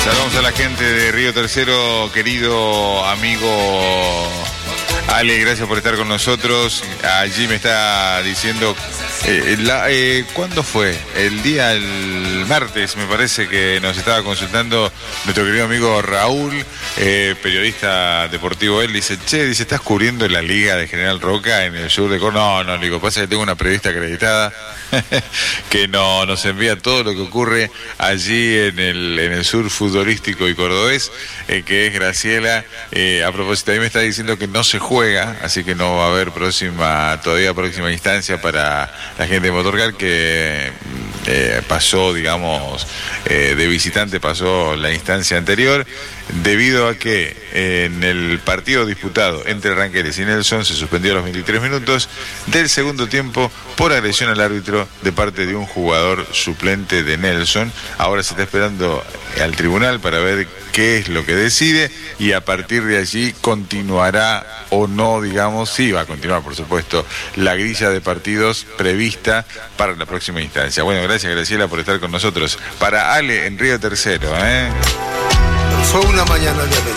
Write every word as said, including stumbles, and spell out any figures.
Saludamos a la gente de Río Tercero, querido amigo Ale, gracias por estar con nosotros. Allí me está diciendo, eh, la, eh, ¿cuándo fue? El día, el martes, me parece que nos estaba consultando nuestro querido amigo Raúl, eh, periodista deportivo. Él dice, che, dice, ¿estás cubriendo la Liga de General Roca en el sur de Córdoba? No, no, digo, pasa que tengo una periodista acreditada que no, nos envía todo lo que ocurre allí en el, en el sur futbolístico y cordobés, eh, que es Graciela. Eh, a propósito, ahí me está diciendo que no se juega, así que no va a haber próxima, todavía próxima instancia para la gente de Motorcar, que eh, pasó, digamos, eh, de visitante pasó la instancia anterior, debido a que eh, en el partido disputado entre Ranqueles y Nelson se suspendió a los veintitrés minutos del segundo tiempo por agresión al árbitro de parte de un jugador suplente de Nelson. Ahora se está esperando al tribunal para ver qué es lo que decide, y a partir de allí continuará o no, digamos, sí va a continuar, por supuesto, la grilla de partidos prevista para la próxima instancia. Bueno, gracias Graciela por estar con nosotros. Para Ale en Río Tercero, ¿eh? Fue una mañana de